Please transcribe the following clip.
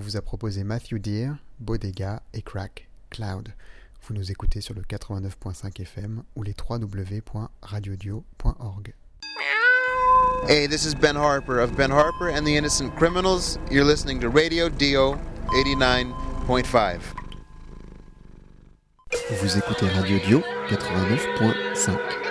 vous a proposé Matthew Deere, Bodega et Crack, Cloud. Vous nous écoutez sur le 89.5 FM ou les www.radiodio.org. Hey, this is Ben Harper of Ben Harper and the Innocent Criminals. You're listening to Radio Dio 89.5. Vous écoutez Radio Dio 89.5.